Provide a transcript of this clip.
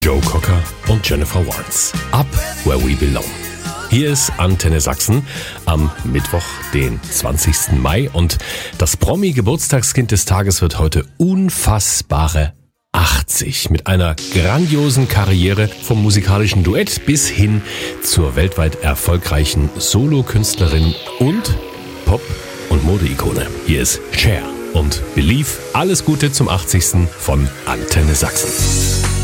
Joe Cocker und Jennifer Warnes. Up Where We Belong. Hier ist Antenne Sachsen am Mittwoch, den 20. Mai. Und das Promi-Geburtstagskind des Tages wird heute unfassbare 80. Mit einer grandiosen Karriere vom musikalischen Duett bis hin zur weltweit erfolgreichen Solokünstlerin und Pop- und Modeikone. Hier ist Cher und Believe. Alles Gute zum 80. von Antenne Sachsen.